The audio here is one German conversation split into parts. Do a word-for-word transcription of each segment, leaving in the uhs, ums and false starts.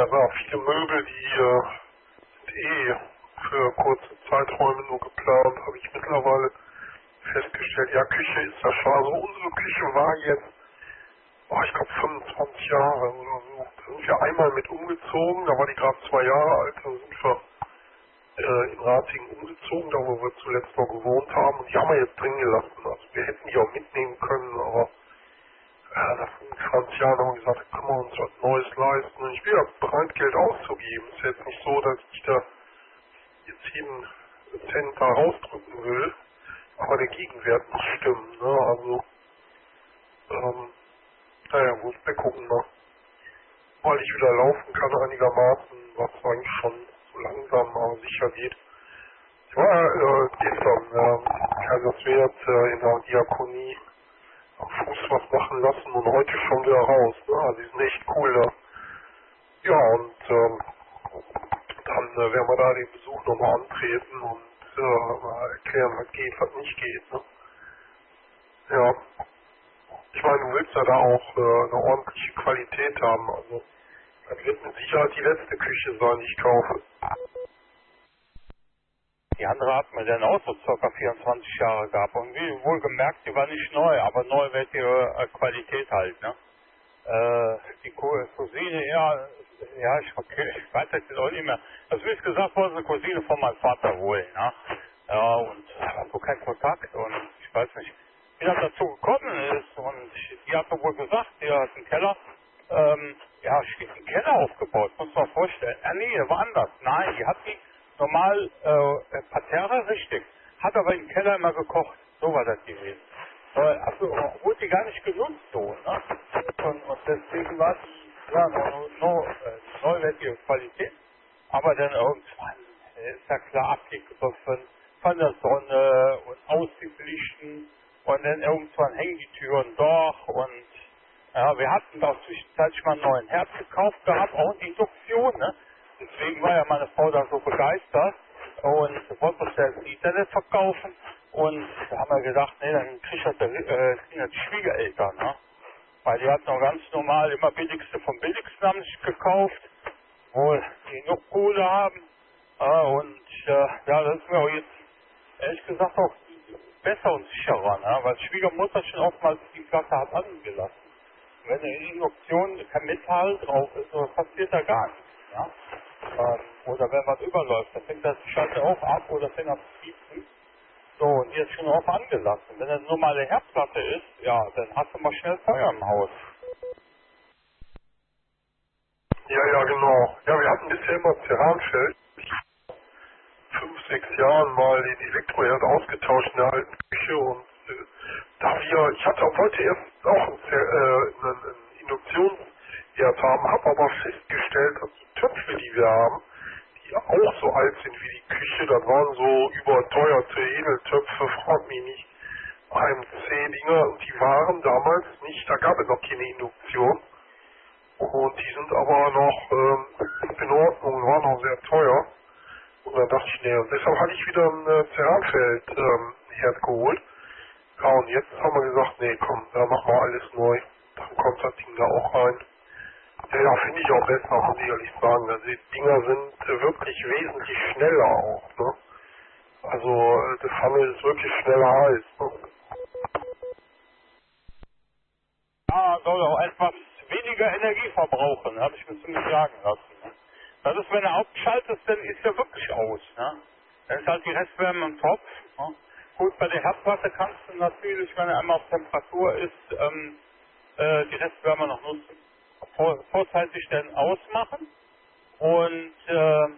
ja, viele Möbel, die äh, sind eh für kurze Zeiträume nur geplant, habe ich mittlerweile festgestellt. Ja, Küche ist das schon. Also unsere Küche war jetzt, oh, ich glaube fünfundzwanzig Jahre oder so. Da sind wir einmal mit umgezogen, da war die gerade zwei Jahre alt, da sind wir äh, in Ratingen umgezogen, da wo wir zuletzt noch gewohnt haben. Und die haben wir jetzt drin gelassen. Also wir hätten die auch mitnehmen können, aber ja, nach fünfundzwanzig Jahren haben wir gesagt, da können wir uns was Neues leisten. Und ich bin ja bereit, Geld auszugeben. Es ist jetzt nicht so, dass ich da jetzt jeden Cent da rausdrücken will, aber der Gegenwert muss stimmen. Ne? Also, ähm, naja, muss wir gucken, ne? Weil ich wieder laufen kann einigermaßen, was eigentlich schon so langsam, aber sicher geht. Ich war äh, gestern äh, Kaiserswerth äh, in der Diakonie am Fuß was machen lassen und heute schon wieder raus. Ne? Also die sind echt cool da. Ja, und ähm, dann äh, werden wir da den Besuch nochmal antreten und äh, mal erklären, was geht, was nicht geht. Ne? Ja, ich meine, du willst ja da auch äh, eine ordentliche Qualität haben. Also das wird mit Sicherheit die letzte Küche sein, die ich kaufe. Die andere hat mir dann auch so ca. vierundzwanzig Jahre gehabt. Und wie wohl gemerkt, die war nicht neu, aber neuwertige äh, Qualität halt, ne? Äh, die Cu- Cousine, ja, ja, ich, okay, ich weiß jetzt auch nicht mehr. Also wie es gesagt wurde, eine Cousine von meinem Vater wohl, ne? Ja, und so kein Kontakt und ich weiß nicht, wie das dazu gekommen ist. Und die hat mir wohl gesagt, die hat einen Keller, ähm, ja, ich einen Keller aufgebaut, muss man vorstellen. Ah nee, war anders. Nein, die hat die normal äh, Parterre, richtig. Hat aber im Keller immer gekocht. So war das gewesen. Äh, also wurde die gar nicht genutzt so, ne? Und, und deswegen war die ja, no, no, äh, neuwertige Qualität. Aber dann irgendwann äh, ist ja klar abgegriffen von der Sonne und ausgeglichen. Und dann irgendwann hängen die Türen doch und ja, wir hatten da zwischenzeitlich mal einen neuen Herd gekauft gehabt, auch eine Induktion, ne? Deswegen war ja meine Frau da so begeistert und wollte uns ja das Internet verkaufen und da haben wir gedacht, nee, dann kriegt das, äh, kriegen das die Schwiegereltern, ne? Weil die hatten noch ganz normal immer billigste vom billigsten haben sich gekauft, wohl die genug Kohle haben äh, und äh, ja, das ist mir auch jetzt ehrlich gesagt auch besser und sicherer, ne? Weil Schwiegermutter schon oftmals die Platte hat angelassen. Wenn eine Induktion kein Metall drauf ist, so passiert da gar nichts. Ja? Ähm, oder wenn was überläuft, dann fängt das Schalter auch ab oder fängt an zu piepen. So, und die ist schon auch angelassen. Wenn das eine normale Herdplatte ist, ja, dann hast du mal schnell Feuer im Haus. Ja, ja, genau. Ja, wir hatten bisher immer Ceranfeld. Fünf, sechs Jahren mal den Elektroherd ausgetauscht in der alten Küche und äh, da wir, ich hatte auch heute erst auch einen, Zer- äh, einen, einen Induktionsherd haben, habe aber festgestellt, dass die Töpfe, die wir haben, die auch so alt sind wie die Küche, das waren so überteuerte Edeltöpfe, frag mich nicht, A M C-Dinger und die waren damals nicht, da gab es noch keine Induktion und die sind aber noch ähm, in Ordnung, waren auch sehr teuer. Und dann dachte ich, nee, und deshalb hatte ich wieder ein äh, Ceranfeld-Herd geholt. Ja, und jetzt haben wir gesagt, nee, komm, da machen wir alles neu. Dann kommt das Ding da auch rein. Ja, ja, finde ich auch besser, muss ich ehrlich sagen. Also die Dinger sind äh, wirklich wesentlich schneller auch, ne? Also, äh, das Pfanne ist wirklich schneller heiß, ne? Ja, soll auch etwas weniger Energie verbrauchen, habe ich mir ziemlich sagen lassen. Ne? Das ist, wenn du abschaltest, dann ist er wirklich aus. Ne? Dann ist halt die Restwärme im Topf. Ne? Gut, bei der Herdplatte kannst du natürlich, wenn er einmal auf Temperatur ist, ähm, äh, die Restwärme noch nutzen. Vor, vorzeitig dann ausmachen und äh,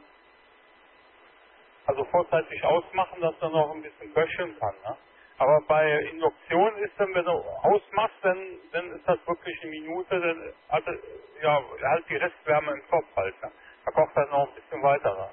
also vorzeitig ausmachen, dass er noch ein bisschen köcheln kann. Ne? Aber bei Induktion ist dann, wenn du ausmachst, dann, dann ist das wirklich eine Minute, dann hat er, ja, halt die Restwärme im Kopf halt. Ne? Da kocht er noch ein bisschen weiter rein.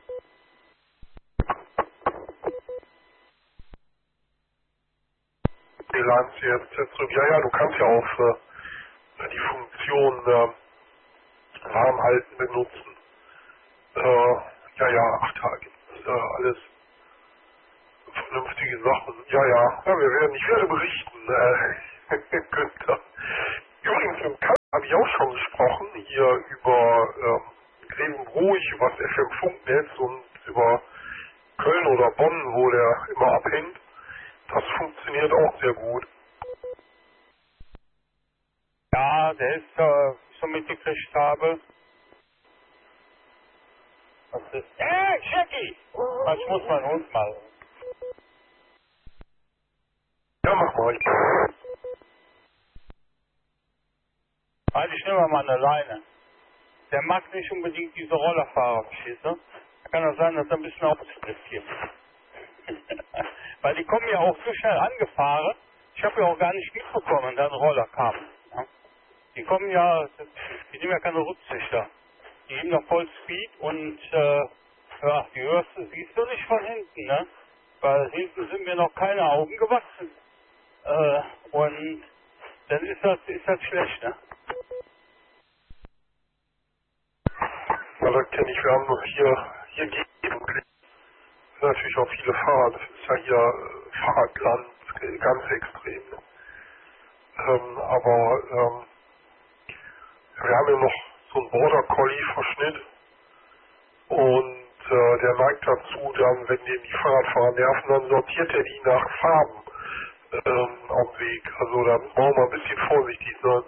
Die laden sie jetzt, jetzt zurück. Ja, ja, du kannst ja auch äh, die Funktion äh, warm halten benutzen. Äh, ja, ja, ach, da gibt es äh, alles vernünftige Sachen. Ja, ja, ja, wir werden, ich werde berichten, äh, Günther. Übrigens, im Kampf habe ich auch schon gesprochen, hier über ähm, extrem ruhig über das F M-Funknetz und über Köln oder Bonn, wo der immer abhängt. Das funktioniert auch sehr gut. Ja, der ist, äh, so mitgekriegt habe. Was ist? Äh, Jackie! Was muss man uns mal? Ja, mach mal. Halt, ich nehme mal eine Leine. Der mag nicht unbedingt diese Rollerfahrer, verstehst du? Da kann auch sein, dass er ein bisschen Auftritt gibt. Weil die kommen ja auch zu schnell angefahren. Ich habe ja auch gar nicht mitbekommen, dass ein Roller kam. Ja? Die kommen ja, die nehmen ja keine Rücksichter. Die geben noch voll Speed und äh, ja, die hörst du, siehst du nicht von hinten, ne? Weil hinten sind mir noch keine Augen gewachsen. Äh, und dann ist das, ist das schlecht, ne? Ja, das kenne ich. Wir haben noch hier, hier geht natürlich auch viele Fahrer. Das ist ja hier äh, Fahrradland, ganz extrem. Ne? Ähm, aber ähm, wir haben ja noch so einen Border Collie Verschnitt und äh, der neigt dazu, dann, wenn den die Fahrradfahrer nerven, dann sortiert er die nach Farben ähm, am Weg. Also da müssen wir auch mal ein bisschen vorsichtig sein.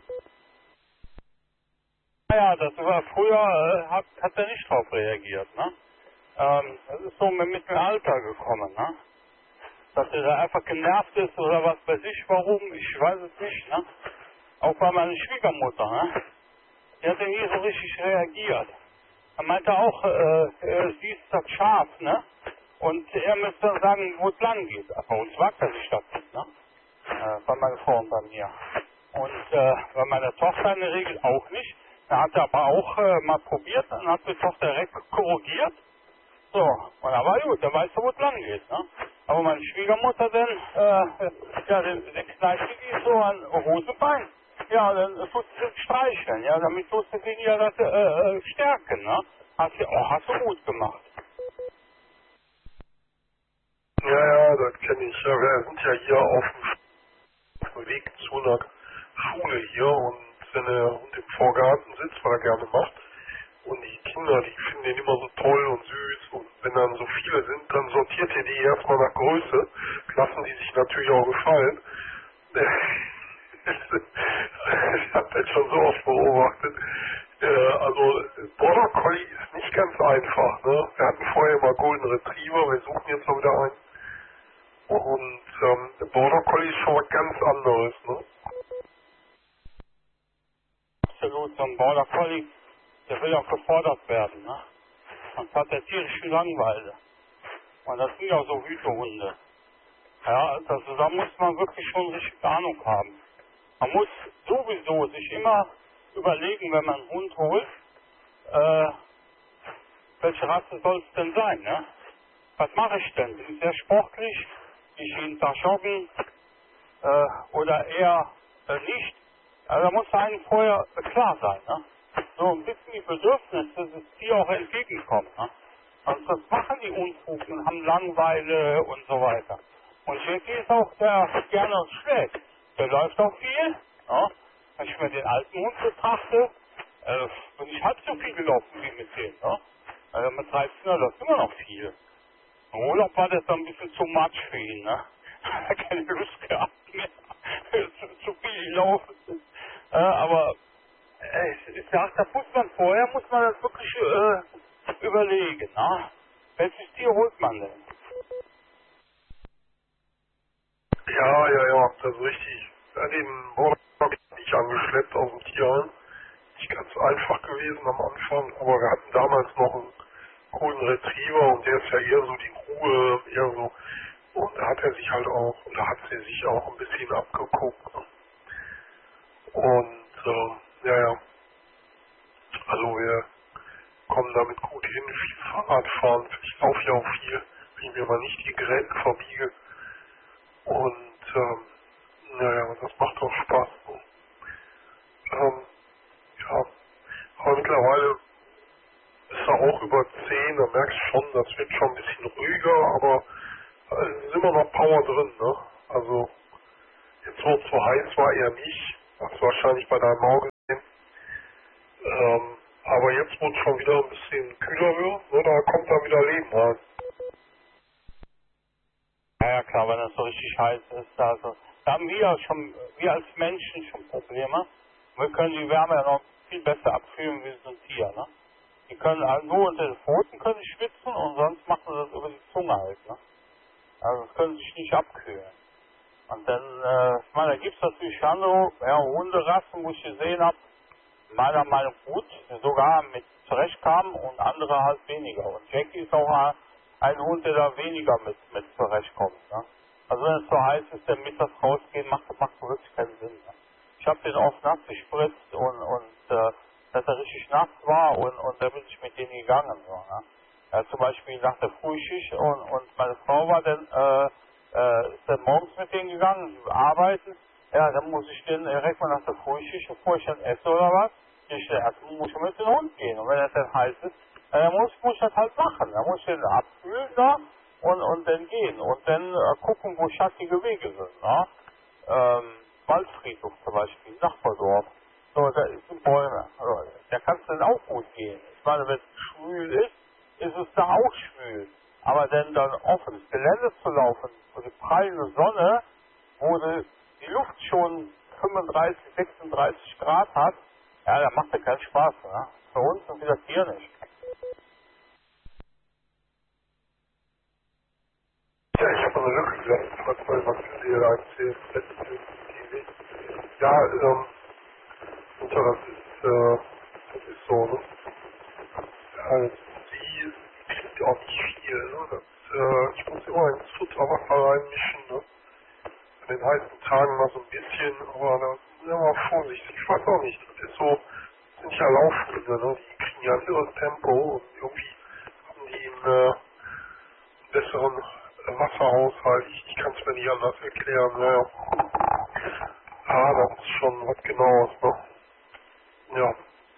Naja, das war früher, äh, hat, hat er nicht drauf reagiert, ne? Ähm, das ist so mit, mit dem Alter gekommen, ne? Dass er da einfach genervt ist oder was weiß ich warum, ich weiß es nicht, ne? Auch bei meiner Schwiegermutter, ne? Die hat ja nie so richtig reagiert. Er meinte auch, äh, äh, sie ist das Schaf, ne? Und er müsste dann sagen, wo es lang geht. Bei uns wagt er sich das nicht, ne? Äh, bei meiner Frau und bei mir. Und äh, bei meiner Tochter in der Regel auch nicht. Da hat er aber auch äh, mal probiert, dann hat die Tochter direkt korrigiert. So, und da war gut, da weißt du, wo es lang geht, ne? Aber meine Schwiegermutter dann, äh, ja, dann, dann knallt sie die so an Hosenbein. Ja, dann tut sie streicheln, ja, damit tut sie den ja das, äh, äh, stärken, ne? Hat sie, oh, hast du gut gemacht. Ja, ja, das kenne ich. Ja, wir sind ja hier auf dem, auf dem Weg zu einer Schule hier und wenn der Hund im Vorgarten sitzt, was er gerne macht, und die Kinder, die finden den immer so toll und süß und wenn dann so viele sind, dann sortiert er die erstmal nach Größe, lassen die sich natürlich auch gefallen. Ich habe das schon so oft beobachtet. Äh, also Border Collie ist nicht ganz einfach. Ne? Wir hatten vorher mal Golden Retriever, wir suchen jetzt noch wieder einen. Und ähm, der Border Collie ist schon was ganz anderes. Ne? Absolut, so ein Border Collie, der will auch gefordert werden, ne? Sonst hat der tierische Langweile. Und das sind ja auch so Hütehunde. Ja, das, da muss man wirklich schon richtig Ahnung haben. Man muss sowieso sich immer überlegen, wenn man einen Hund holt, äh, welche Rasse soll es denn sein, ne? Was mache ich denn? Bin ich sehr sportlich? Ich jeden Tag joggen? Äh, oder eher äh, nicht? Also da muss einem vorher äh, klar sein, ne? So ein bisschen die Bedürfnisse des Tier auch entgegenkommen, ne? Also das machen die Unfugen, haben Langeweile und so weiter. Und Jackie ist auch der gerne schlägt. Der läuft auch viel. Ja? Wenn ich mir den alten Hund betrachte, äh, bin ich halb so viel gelaufen wie mit dem. Ja? Also mit dreizehn läuft immer noch viel. Im Urlaub war das dann ein bisschen zu much für ihn. Ne? Er hat keine Lust gehabt mehr. zu, zu viel laufen. Äh, aber äh, ich, ich sag, da muss man vorher, muss man das wirklich äh, überlegen. Ne? Welches Tier holt man denn? Ja, ja, ja, das ist richtig. Ja, den Border habe ich nicht angeschleppt aus dem Tierheim. Nicht ganz einfach gewesen am Anfang, aber wir hatten damals noch einen Golden Retriever und der ist ja eher so die Ruhe, eher so. Und da hat er sich halt auch, oder hat sie sich auch ein bisschen abgeguckt. Ne? Und, äh, ja, ja. Also wir kommen damit gut hin, viel Fahrrad fahren. Ich laufe ja auch viel, wenn ich mir mal nicht die Geräte verbiege. Und, ähm, naja, das macht auch Spaß. Ne? Ähm, ja, aber mittlerweile ist er auch über zehn, da merkst du schon, das wird schon ein bisschen ruhiger, aber es ist immer noch Power drin, ne? Also, jetzt wo es so heiß war, eher nicht. Hast du wahrscheinlich bei deinem Auge gesehen. Ähm, aber jetzt, wo es schon wieder ein bisschen kühler wird, ne, da kommt dann wieder Leben rein. Ja, ja klar, wenn es so richtig heiß ist, also da haben wir schon, wir als Menschen schon Probleme. Wir können die Wärme ja noch viel besser abfühlen wie so ein Tier, ne? Die können halt nur unter den Pfoten können die schwitzen und sonst machen sie das über die Zunge halt, ne? Also das können sich nicht abkühlen. Und dann, äh, ich meine, da gibt es natürlich andere ja, Hunderassen, wo ich gesehen habe, meiner Meinung nach gut, sogar mit zurechtkamen und andere halt weniger. Und Jackie ist auch ein Hund, der da weniger mit, mit zurechtkommt. Ne? Also wenn es so heiß ist, der mittags rausgehen, macht, macht wirklich keinen Sinn. Ne? Ich habe den oft nass gespritzt und, und äh, dass er richtig nass war und, und da bin ich mit denen gegangen. So, ne? Ja, zum Beispiel nach der Frühschicht und, und meine Frau war dann, äh, äh, ist dann morgens mit denen gegangen, arbeiten. Ja, dann muss ich den direkt mal nach der Frühschicht, bevor ich dann esse oder was, ich, erstmal muss ich mit dem Hund gehen. Und wenn das dann heiß ist, äh, muss, muss ich das halt machen. Dann muss ich den abkühlen da und, und dann gehen. Und dann äh, gucken, wo schattige Wege sind. Ne? Ähm, Waldfriedhof zum Beispiel, Nachbardorf. So, da sind Bäume. Also, da kannst du dann auch gut gehen. Ich meine, wenn es schwül ist, ist es da auch schwül. Aber dann dann offenes Gelände zu laufen, wo die prallende Sonne, wo die, die Luft schon fünfunddreißig, sechsunddreißig Grad hat, ja, da macht ja keinen Spaß. Ne? Für uns und wie das hier nicht. Ja, ich habe eine Lücke gelassen, was, was wir dir erzählt letzte T V. Ja, ähm, und das ist, äh, das ist so, ne? Halt, sie kriegt auch nicht viel, ne? Das, äh, ich muss immer ins Futterwasser reinmischen, ne? An den heißen Tagen mal so ein bisschen, aber da sind wir mal vorsichtig. Ich weiß auch nicht, das ist so, das sind ja Laufhunde, ne? Die kriegen ja ein irres Tempo und irgendwie haben die einen äh, besseren äh, Wasserhaushalt. Ich, ich kann es mir nicht anders erklären, naja. Ah, das ist schon was Genaues, ne? Ja.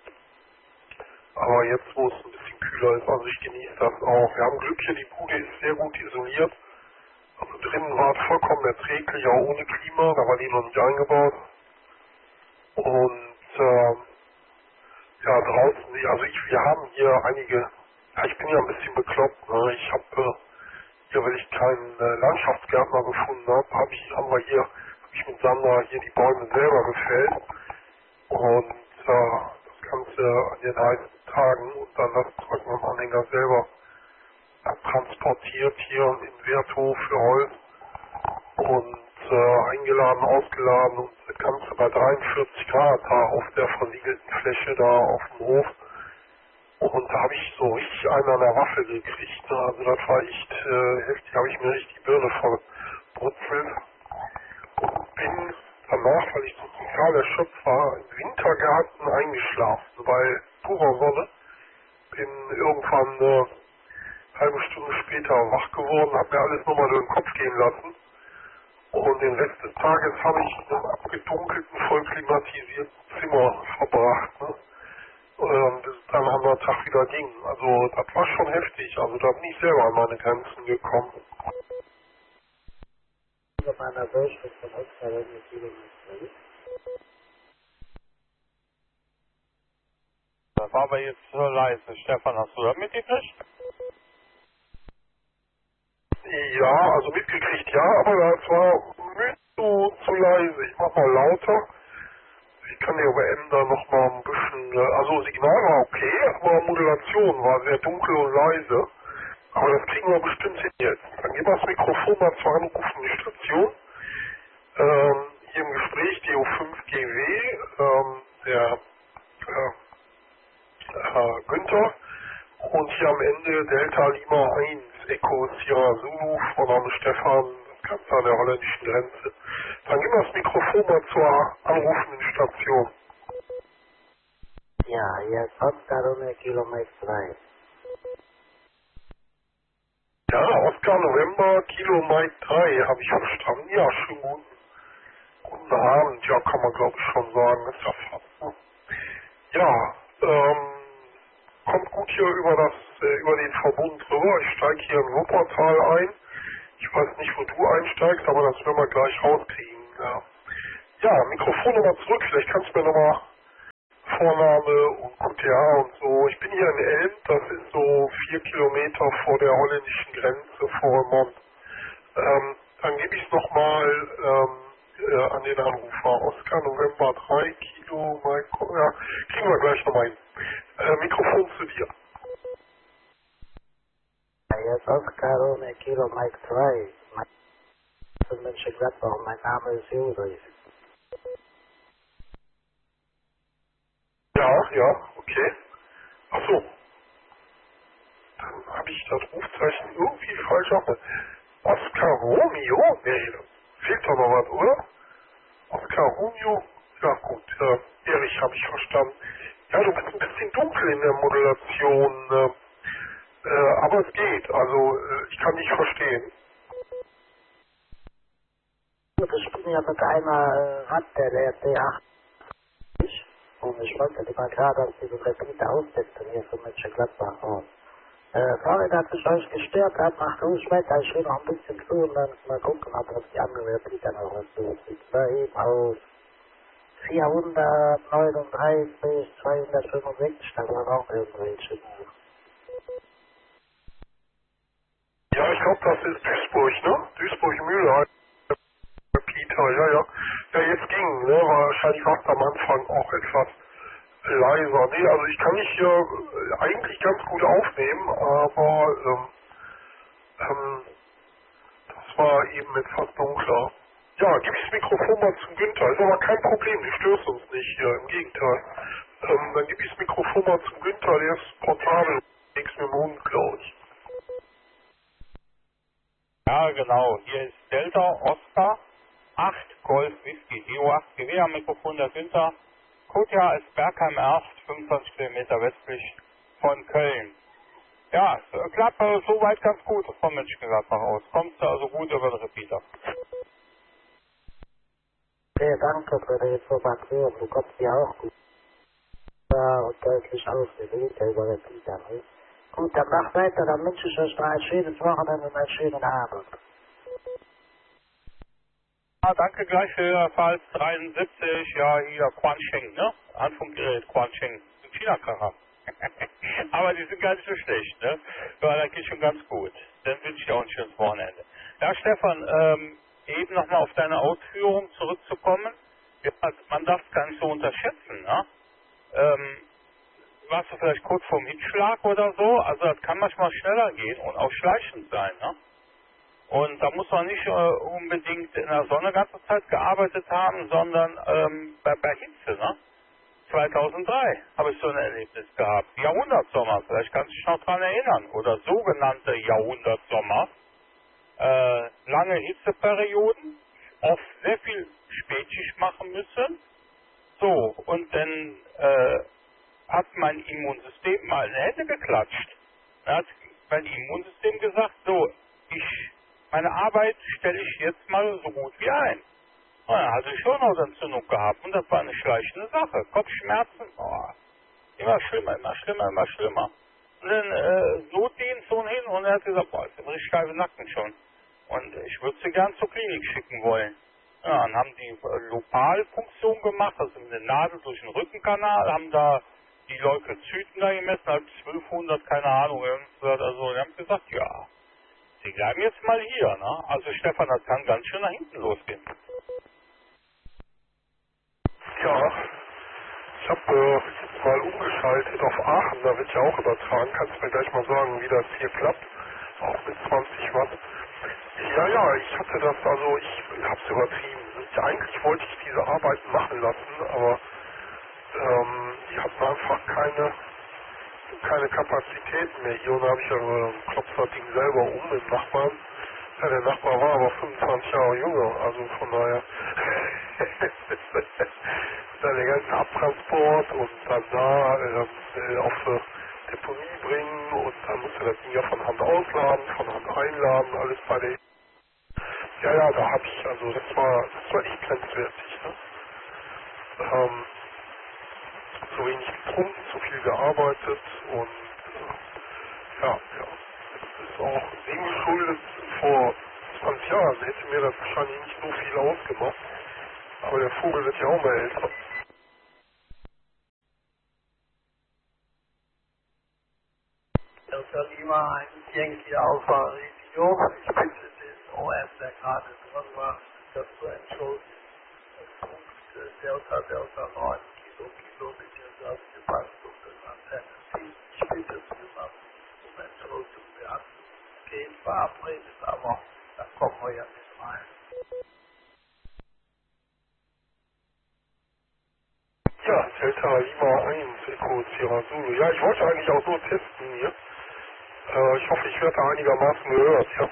Aber jetzt, wo es ein bisschen kühler ist, also ich genieße das auch. Wir haben Glück hier, die Bude ist sehr gut isoliert. Also drinnen war es vollkommen erträglich, auch ohne Klima, da war die noch nicht eingebaut. Und ähm, ja, draußen, also ich, wir haben hier einige, ja, ich bin ja ein bisschen bekloppt, ne? Ich habe äh, hier, weil ich keinen äh, Landschaftsgärtner gefunden habe, hab ich, haben wir hier, habe ich mit Sandra hier die Bäume selber gefällt. Und äh, das Ganze an den heißen Tagen und dann das Zeug mit dem Anhänger selber transportiert hier in Werthof für Holz und äh, eingeladen, ausgeladen und das Ganze bei dreiundvierzig Grad da auf der versiegelten Fläche da auf dem Hof. Und da habe ich so richtig einen an der Waffe gekriegt. Ne? Also das war echt äh, heftig, habe ich mir richtig die Birne verbrutzelt. Und bin danach, weil ich so total erschöpft war, im Wintergarten eingeschlafen bei purer Sonne. Bin irgendwann eine halbe Stunde später wach geworden, habe mir alles nochmal durch den Kopf gehen lassen. Und den Rest des Tages habe ich in einem abgedunkelten, voll klimatisierten Zimmer verbracht. Ne? Ähm, bis es dann am anderen Tag wieder ging. Also das war schon heftig. Also da bin ich selber an meine Grenzen gekommen. Auf einer Durchschnitt von extra Kilometer. Das war aber jetzt so leise. Stefan, hast du das mitgekriegt? Ja, also mitgekriegt ja, aber das war nicht so zu leise. Ich mach mal lauter. Ich kann die aber ändern nochmal ein bisschen. äh, Also Signal war okay, aber Modulation war sehr dunkel und leise. Aber das kriegen wir bestimmt hin jetzt. Dann gehen wir das Mikrofon mal zur anrufenden Station. Ähm, hier im Gespräch D O fünf G W, ähm, der äh, äh, Günther. Und hier am Ende Delta Lima eins, Echo Sierra Zulu, Vorname Stefan, das Ganze an der holländischen Grenze. Dann gehen wir das Mikrofon mal zur anrufenden Station. Ja, jetzt Oscar ohne Kilometer drei. Ja, Oscar November, Kilo Mike drei, habe ich verstanden. Ja, schönen guten, guten Abend. Ja, kann man glaube ich schon sagen. Das ist ja fast. Ne? Ja, ähm, kommt gut hier über das, äh, über den Verbund drüber. Ich steige hier in Wuppertal ein. Ich weiß nicht, wo du einsteigst, aber das werden wir gleich rauskriegen. Ja, ja Mikrofon nochmal zurück. Vielleicht kannst du mir nochmal Vorname und Q T A und so. Ich bin hier in Elm, das ist so vier Kilometer vor der holländischen Grenze vor Remont. Ähm, dann gebe ich es nochmal ähm, äh, an den Anrufer. Oscar November drei Kilo, Mike, ja, kriegen wir gleich nochmal hin. Äh, Mikrofon zu dir. Jetzt Oscar ohne Kilo Mike zwei. Mein Mönchengladbach, mein Name ist Josef. Ja, ja, okay. Achso. Dann habe ich das Rufzeichen irgendwie falsch auf. Oscar Romeo? Nee, da fehlt doch noch was, oder? Oscar Romeo? Ja gut, äh, Erich habe ich verstanden. Ja, du bist ein bisschen dunkel in der Modulation, äh, äh, aber es geht, also äh, ich kann dich verstehen. Gut, ich bin ja mit einer äh, Rad der D achtzig und ich wollte dir mal gerade auf diese Repeater austesten hier für Mönchengladbach. Und, äh, sorry, dass ich euch gestört habe, macht ruhig weiter, ich will noch ein bisschen zu und dann mal gucken, ob das die andere Repeater noch was tut. Sieht bei ihm aus vierhundertneununddreißig, zweihundertfünfundsechzig, da waren auch irgendwelche. Ja, ich glaube, das ist Duisburg, ne? Duisburg-Mühlheim. Peter, ja, ja. Ja, jetzt ging, ne? Wahrscheinlich war es am Anfang auch etwas leiser. Nee, also ich kann mich hier äh, eigentlich ganz gut aufnehmen, aber ähm, ähm, das war eben etwas dunkler. Ja, gib ich das Mikrofon mal zum Günther. Ist aber kein Problem, du störst uns nicht hier, im Gegenteil. Ähm, dann gib ich das Mikrofon mal zum Günther, der ist portabel, nichts mit dem Hund, glaube ich. Ja, genau. Hier ist Delta Oscar acht Golf Whisky, D O acht G W am Mikrofon der Günther. Kotja ist Bergheim Erft, fünfundzwanzig Kilometer westlich von Köln. Ja, es klappt äh, soweit ganz gut von Mönchengladbach aus. Kommst du also gut über den Repeater. Okay, danke für die Information, du kommst ja auch gut ja, und deutlich ausgewählt über Repeater. Ne? Gut, dann mach weiter, dann wünsche ich euch noch ein schönes Wochenende und einen schönen Abend. Ja, danke gleichfalls. dreiundsiebzig, ja, hier Quansheng, ne? Anfunkgerät Quansheng. China-Kracher. Aber die sind gar nicht so schlecht, ne? Ja, das geht schon ganz gut. Dann wünsche ich dir auch ein schönes Wochenende. Ja, Stefan, ähm, eben nochmal auf deine Ausführung zurückzukommen. Ja, man darf es gar nicht so unterschätzen, ne? Ähm, warst du vielleicht kurz vorm Hitzschlag oder so? Also das kann manchmal schneller gehen und auch schleichend sein, ne? Und da muss man nicht äh, unbedingt in der Sonne ganze Zeit gearbeitet haben, sondern ähm, bei, bei Hitze, ne? zweitausenddrei habe ich so ein Erlebnis gehabt. Jahrhundertsommer, vielleicht kannst du dich noch dran erinnern. Oder sogenannte Jahrhundertsommer. Äh, lange Hitzeperioden, oft sehr viel Spätschicht machen müssen. So, und dann äh, hat mein Immunsystem mal in die Hände geklatscht. Dann hat mein Immunsystem gesagt, so, ich, meine Arbeit stelle ich jetzt mal so gut wie ein. Und dann hatte ich schon noch Entzündung gehabt und das war eine schleichende Sache. Kopfschmerzen, oh, immer schlimmer, immer schlimmer, immer schlimmer. Und dann äh, Notdienst und hin und er hat gesagt, boah, ich habe richtig steife Nacken schon. Und ich würde sie gern zur Klinik schicken wollen. Ja, dann haben die äh, Lokalfunktion gemacht, also mit der Nadel durch den Rückenkanal, haben da die Leukozyten da gemessen, halt zwölfhundert, keine Ahnung, irgendwas. Also die haben gesagt, ja, sie bleiben jetzt mal hier, ne? Also Stefan, das kann ganz schön nach hinten losgehen. Ja, ich habe äh, jetzt mal umgeschaltet auf Aachen, da wird ja auch übertragen. Kannst du mir gleich mal sagen, wie das hier klappt? Auch mit zwanzig Watt. Ja, ja, ich hatte das, also ich hab's übertrieben. Eigentlich wollte ich diese Arbeiten machen lassen, aber ähm, die hatten einfach keine, keine Kapazitäten mehr hier und da habe ich ja äh, klopft das Ding selber um mit dem Nachbarn. Ja, der Nachbar war aber fünfundzwanzig Jahre jünger, also von daher dann der ganze Abtransport und dann da ähm, äh, auf äh, Deponie bringen und dann musste das Ding ja von Hand ausladen, von Hand einladen, alles bei der. Ja, ja, da habe ich, also das war, das war echt grenzwertig, ne? Ähm, zu wenig getrunken, zu viel gearbeitet und äh, ja, ja, das ist auch dem geschuldet vor zwanzig Jahren, hätte mir das wahrscheinlich nicht so viel ausgemacht, aber der Vogel wird ja auch mal älter. Delta Lima eins Yankee Alpha Radio. Ich bitte den O M, der gerade drin war, das zu entschuldigen. Es ruft äh, Delta Delta neun Kilo Kilo mit der Selbstgepassung des Antennen. Ich bitte Sie mal um Entschuldigung. Wir hatten gehen verabredet, aber da kommen wir ja nicht rein. Ja, Delta Lima eins, Echo Sierra Zulu. Ja, ich wollte eigentlich auch so testen hier. Äh, ich hoffe, ich werde da einigermaßen gehört, ja.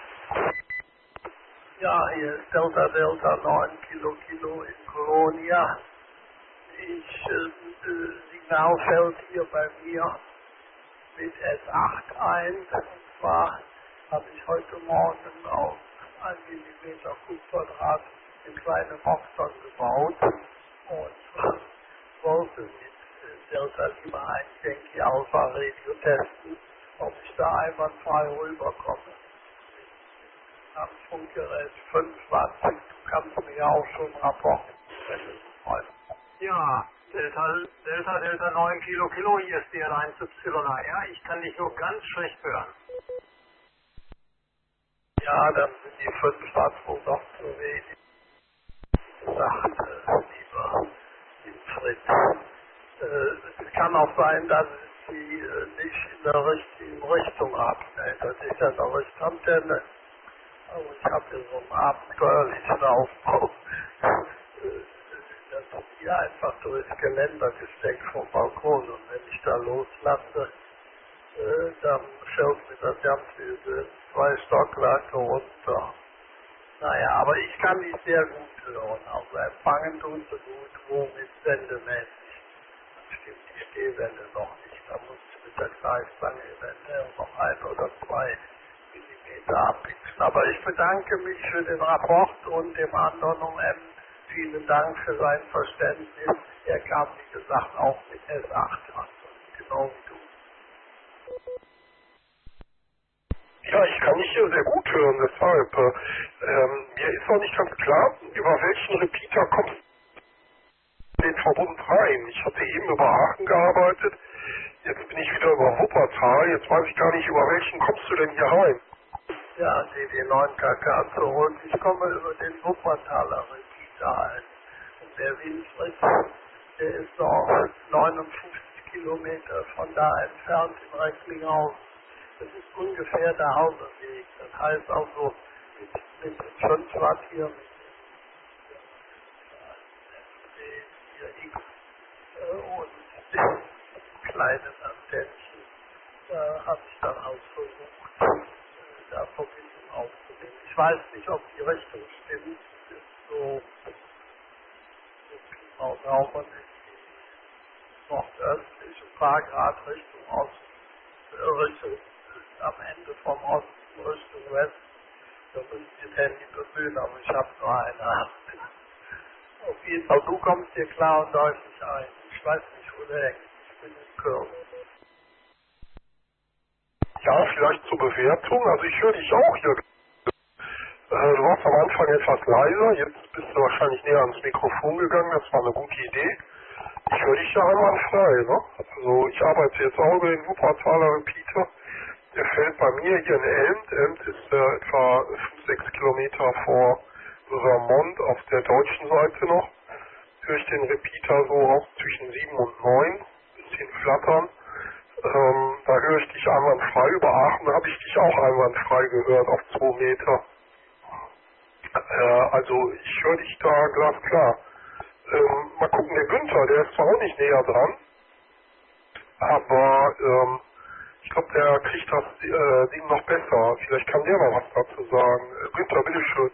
Ja, hier ist Delta Delta neun Kilo Kilo in Colonia. Ich, äh, äh, Signal fällt hier bei mir mit S acht ein. Und zwar habe ich heute Morgen auf ein Millimeter Kupferdraht eine kleine Boxon gebaut und wollte mit äh, Delta Lima eins Yankee Alpha Radio testen, ob ich da einwandfrei rüberkomme. Am Funkgerät fünf Watt, du kannst mir auch schon rapporten, wenn du es freust. Ja, Delta, Delta, Delta neun Kilo Kilo, hier ist D L eins Y A R. Ich kann dich nur ganz schlecht hören. Ja, dann sind die fünf Watt wohl noch zu wenig. Sagt äh, lieber Winfried. Äh, es kann auch sein, dass es sie äh, nicht in der richtigen Richtung abstellt. Das ist ja eine Richtantenne. Aber ich habe hier so einen abenteuerlichen Aufbau. Äh, Das ist hier einfach durchs Geländer gesteckt vom Balkon. Und wenn ich da loslasse, äh, dann fällt mir das Ganze zwei Stockwerke runter. Naja, aber ich kann die sehr gut hören. Also empfangen tun sie gut, womit sendemäßig. Dann stimmt die Stehwelle noch nicht. Da muss ich mit der Gleichstange eventuell noch ein oder zwei Millimeter abwechseln. Aber ich bedanke mich für den Rapport und dem anderen O M. Vielen Dank für sein Verständnis. Er kam, wie gesagt, auch mit S acht an. Genau wie du. Ja, ich kann dich hier sehr gut hören, deshalb. Äh, ähm, mir ist noch nicht ganz klar, über welchen Repeater kommst du in den Verbund rein. Ich hatte eben über Aachen gearbeitet, jetzt bin ich wieder über Wuppertal, jetzt weiß ich gar nicht, über welchen kommst du denn hier rein? Ja, D D neun K K zurück. Ich komme über den Wuppertaler Repeater ein. Und der Winfried, der ist noch neunundfünfzig Kilometer von da entfernt in Recklinghausen. Das ist ungefähr der halbe Weg. Das heißt also mit, mit fünf Watt hier, mit vier X äh, und den kleinen Antennchen, da habe ich dann auch versucht, äh, da Verbindung aufzunehmen. Ich weiß nicht, ob die Richtung stimmt. Das ist so, so Pi mal Daumen ist nordöstlich, ein paar Grad Richtung Osten, äh, Richtung am Ende vom Osten Richtung West. Da müsst ihr das Handy bemühen, aber ich habe nur eine Hand. Auf jeden Fall, du kommst hier klar und deutlich ein. Ich weiß nicht, wo der hängt. Ich bin in Köln. Ja, vielleicht zur Bewertung. Also ich höre dich auch hier. Äh, du warst am Anfang etwas leiser, jetzt bist du wahrscheinlich näher ans Mikrofon gegangen. Das war eine gute Idee. Ich höre dich ja einwandfrei, ne? Also ich arbeite jetzt auch über den Wuppertaler Repeater. Der fällt bei mir hier in Elmt. Elmt ist äh, etwa fünf, sechs Kilometer vor Vermont auf der deutschen Seite noch. Höre ich den Repeater so auch zwischen sieben und neun, bisschen flattern. Ähm, da höre ich dich einwandfrei. Über Aachen habe ich dich auch einwandfrei gehört auf zwei Meter. Äh, also ich höre dich da glasklar. Ähm, mal gucken, der Günther, der ist zwar auch nicht näher dran, aber ähm, ich glaube, der kriegt das äh, Ding noch besser. Vielleicht kann der noch was dazu sagen. Äh, Günther, bitteschön.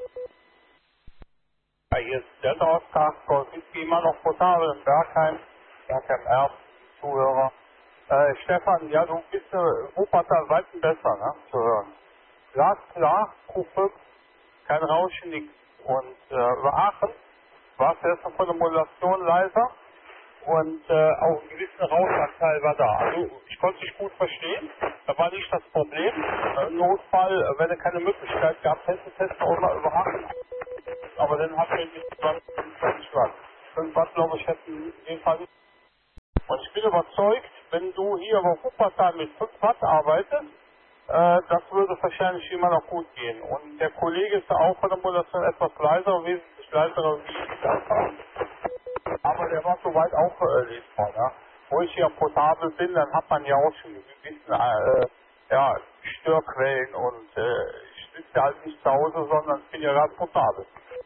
Ja, hier ist Delta Oscar, Golfitski, immer noch portabel in Bergheim, Bergheim R, Zuhörer. Äh, Stefan, ja, du bist äh, Wuppertal weit besser, ne, zu hören. Glas klar, Q fünf, kein Rauschen, nichts. Und äh, über Aachen war es erst noch von der Modulation leiser und äh, auch ein gewisser Rauschanteil war da. Also ich konnte dich gut verstehen, da war nicht das Problem. Äh, Notfall, äh, wenn du keine Möglichkeit gehabt hättest, hättest du auch mal über Aachen. Aber dann hat er nicht zwanzig Watt. fünf Watt, glaube ich, hätten in dem Fall nicht. Und ich bin überzeugt, wenn du hier über Wuppertal mit fünf Watt arbeitest, äh, das würde wahrscheinlich immer noch gut gehen. Und der Kollege ist da auch von der Modulation etwas leiser, wesentlich leiser wie ich das habe. Aber der war soweit auch äh, lesbar. Ja? Wo ich hier portabel bin, dann hat man ja auch schon ein bisschen äh, ja, Störquellen und äh, ich sitze halt nicht zu Hause, sondern bin ja gerade portabel.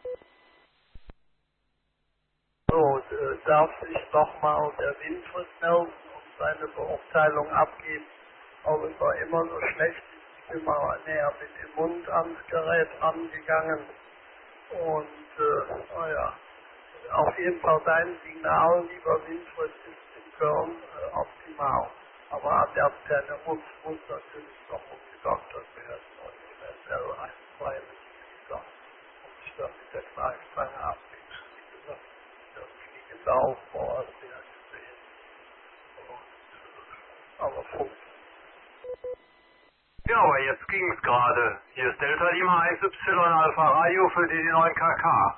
So, äh, darf sich nochmal der Winfried melden und seine Beurteilung abgeben, ob es war immer so schlecht ist. Ich bin mal näher mit dem Mund ans Gerät rangegangen und äh, naja, auf jeden Fall dein Signal, lieber Winfried, ist in Köln äh, optimal. Aber an der Antenne muss, muss natürlich noch umgedoktert werden und eventuell ein, zwei Millimeter und sich dann mit der Kneifstange abwischen. Wie gesagt, das fliegende Aufbau hast du ja gesehen. Und, aber Funk. Ja, aber jetzt ging's gerade. Hier ist Delta Lima eins Y Alpha Radio für D D neun K K.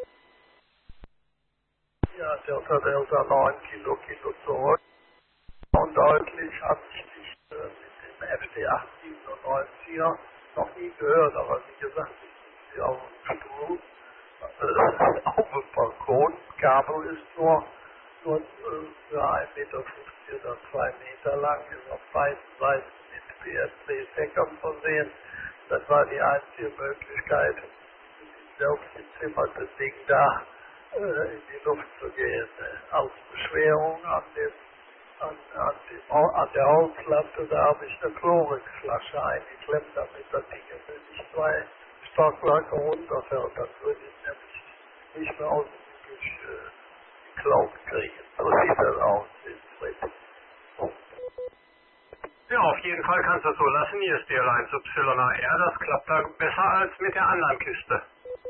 Ja, Delta Delta neun Kilo Kilo zurück. Und deutlich hatte ich dich äh, mit dem F D acht siebenundneunziger noch nie gehört, aber wie gesagt, ich sitze auf dem Stuhl, äh, auf dem Balkon, Kabel ist nur, nur äh, für ein Meter fünfzig oder zwei Meter lang, ist auf beiden Seiten mit P S C-Steckern versehen. Das war die einzige Möglichkeit, mit dem selbstgezimmerten Ding da äh, in die Luft zu gehen. Äh, als Beschwerung an dem An, an, dem, an der Holzlatte, da habe ich eine Chlorixflasche eingeklemmt, damit das Ding nicht zwei Stockwerke runterfällt. Das würde ich nämlich nicht mehr aus dem Gebüsch äh, geklaut kriegen. So sieht das aus, Winfried. Ja, auf jeden Fall kannst du es so lassen. Hier ist D L eins Y A R. Das klappt da besser als mit der anderen Kiste.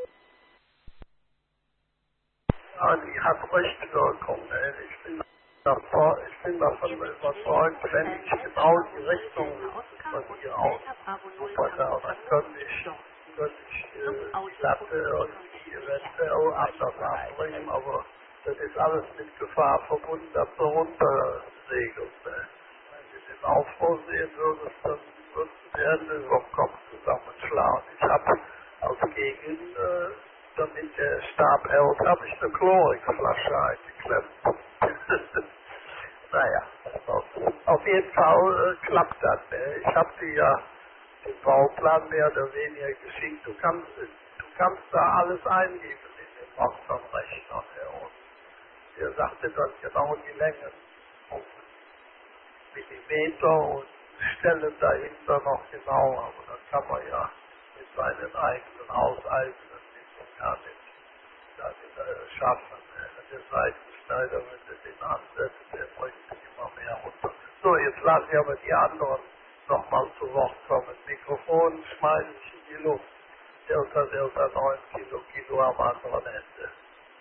Ja, die hat Richtwirkung. Ne? Ich bin davor, ich bin davon überzeugt, wenn ich genau die Richtung von hier aus Wuppertal, dann könnte ich, könnte ich äh, die Latte irgendwie eventuell anders abbringen, aber das ist alles mit Gefahr verbunden, dass du runtersegelst. Ne? Wenn du den Aufbau sehen würdest, dann würdest du die Hände über den Kopf zusammenschlagen. Ich habe als Gegen, äh, damit der Stab hält, habe ich eine Chlorixflasche eingeklemmt. Naja, auf jeden Fall äh, klappt das. Ne? Ich habe dir ja den Bauplan mehr oder weniger geschickt. Du kannst, du kannst da alles eingeben in den Mosfam-Rechner. Ne? Und der sagte dann genau die Länge und Millimeter und Stellen dahinter noch genau. Aber das kann man ja mit seinen eigenen Hauseigenen gar nicht, gar nicht äh, schaffen. Ne? Der Seitenschneider, wenn du den ansetzt, der bringt sich immer mehr runter. So, jetzt lasse ich aber die anderen nochmal zu Wort kommen. Mikrofon schmeiße ich in die Luft. Delta Delta neun Kilo Kilo am anderen Ende.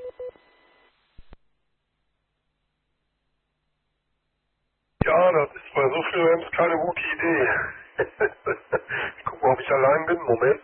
Ja, das ist bei so viel Rams keine gute Idee. Ich gucke mal, ob ich allein bin. Moment.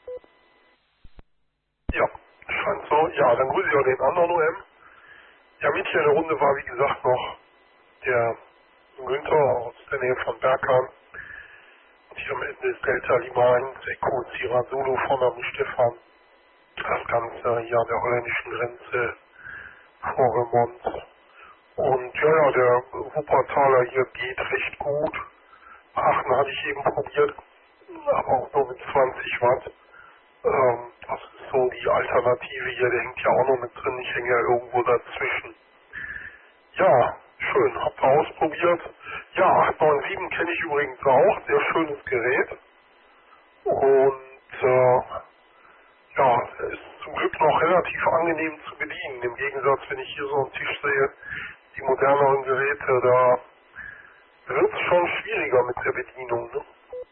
Ja, scheint so. Ja, dann grüße ich auch den anderen O M. Ja, mit hier in der Runde war, wie gesagt, noch der Günther aus der Nähe von Bergheim. Und hier am Ende ist Delta Lima eins, Echo Sierra Solo von am Stefan. Das Ganze hier an der holländischen Grenze vor Remont. Und ja, ja, der Wuppertaler hier geht recht gut. Aachen hatte ich eben probiert, aber auch nur mit zwanzig Watt. Ähm, das ist so die Alternative hier, der hängt ja auch noch mit drin. Ich hänge ja irgendwo dazwischen. Ja, schön, habt ihr ausprobiert. Ja, acht neun sieben kenne ich übrigens auch, sehr schönes Gerät. Und äh, ja, ist zum Glück noch relativ angenehm zu bedienen. Im Gegensatz, wenn ich hier so einen Tisch sehe, die moderneren Geräte, da wird es schon schwieriger mit der Bedienung. Ne?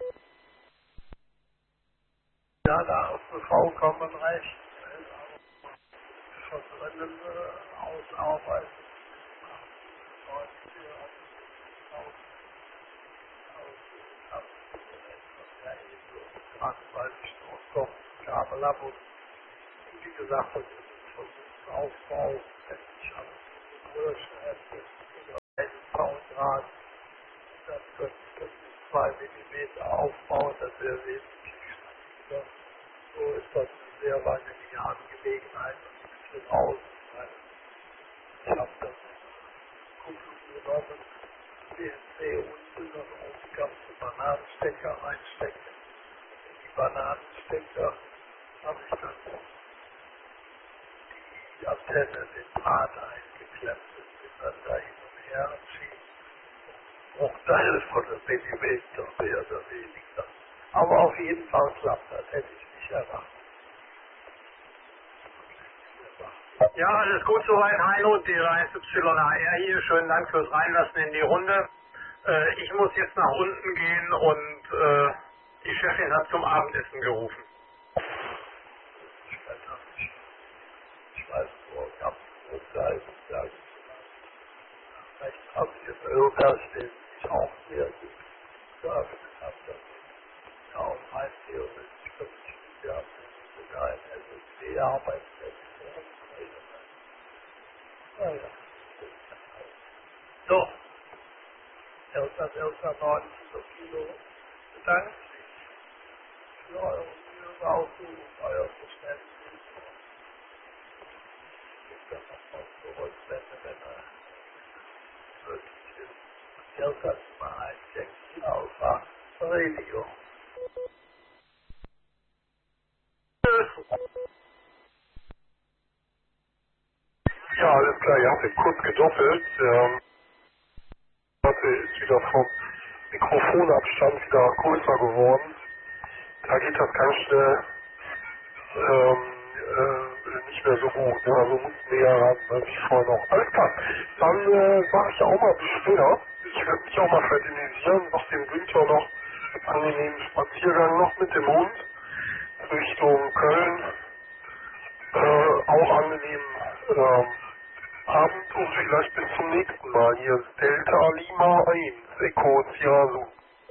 Ja, da hast du vollkommen recht. Von drinnen äh, ausarbeiten. Weil ich noch Kabel habe und wie gesagt, das ist ein Versuchsaufbau, wenn ich alles durch hätte, über einen Grad dann könnte ich das mit zwei Millimeter aufbauen, das wäre wesentlich schneller. So ist das eine sehr weinerliche Angelegenheit und nichts mit außen, weil ich habe das Kupplung genommen, C N C unten und oben ganze Bananenstecker reinstecken. In die Bananenstecker habe ich dann die Antenne, den Draht eingeklemmt und bin dann da hin und her entschieden. Bruchteile von einem Millimeter mehr oder weniger. Aber auf jeden Fall klappt das, hätte ich nicht erwartet. Ja, alles gut soweit, Heino, D eins Y A R hier. Schönen Dank fürs Reinlassen in die Runde. Äh, ich muss jetzt nach unten gehen und äh, die Chefin hat zum Abendessen gerufen. Ich weiß, wo ich habe Urteil gesagt. Vielleicht habe ich jetzt Ölverstehen sich auch sehr gut gearbeitet habe. Das ja auch mein theoretisch fünfzig Jahre sogar in S S D arbeitet. Naja. So. Elsa, Elsa, neunzig Kilo. Bedankt sich für eure Mühe, Aussuchung, euer Verständnis. Ich kann noch mal zurücksenden, wenn er möglich ist. Elsa Nummer eins, Yankee Alpha Radio. Ja, alles klar, ihr habt ihn kurz gedoppelt. Ähm, hatte ist wieder vom Mikrofonabstand wieder größer geworden. Da geht das ganz schnell ähm, äh, nicht mehr so gut. Ne? Also muss näher ran, ne? Wie vorher noch. Alles klar, dann äh, sage ich auch mal bis später. Ich werde mich auch mal verdünnisieren, nach dem Winter noch einen angenehmen Spaziergang noch mit dem Hund Richtung Köln. Äh, auch angenehm ähm, Abend und vielleicht bis zum nächsten Mal. Hier ist Delta Lima eins, Echo Sierra Zulu.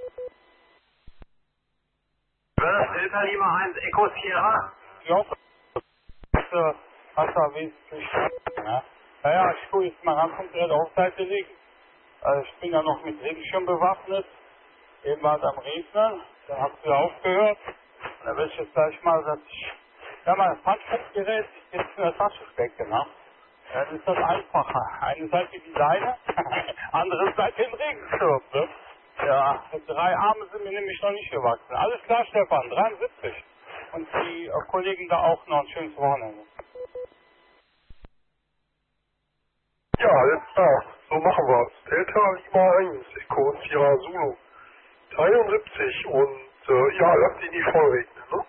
Was? Delta Lima eins, Echo Sierra? Ja, das äh, hat er wesentlich. Ne? Naja, ich tue jetzt mal ran komplett auf Seite liegen. Also ich bin ja noch mit Regenschirm bewaffnet. Eben war es am Regnen, dann hat es wieder aufgehört. Und dann will ich jetzt gleich mal, dass ich ja, mein Handfunkgerät jetzt in der Tasche stecke. Ne? Ja, dann ist das einfacher. Eine Seite die Leine, andere Seite den Regenschirm. Ne? Ja, drei Arme sind mir nämlich noch nicht gewachsen. Alles klar, Stefan, dreiundsiebzig. Und die äh, Kollegen da auch noch ein schönes Wochenende. Ja, alles klar, so machen wir es. Delta Lima eins, Echo Sierra Zulu. dreiundsiebzig und äh, ja, lasst ihn nicht voll regnen, ne?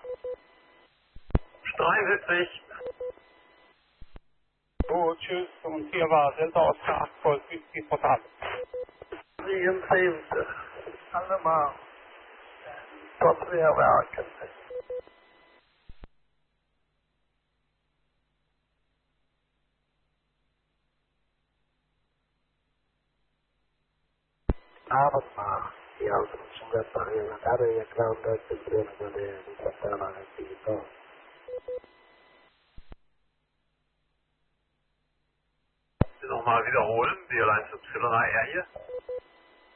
dreiundsiebzig. Gut, tschüss. Und hier war Delta Oscar acht Volt fünfzig Portal. siebenundsiebzig. Alle mal. Softwarewerken. Abendmahl. Die außen schon reparieren. Da habe ich ja geglaubt, dass das drin von der Software digital. Nochmal wiederholen, D eins Y A R hier.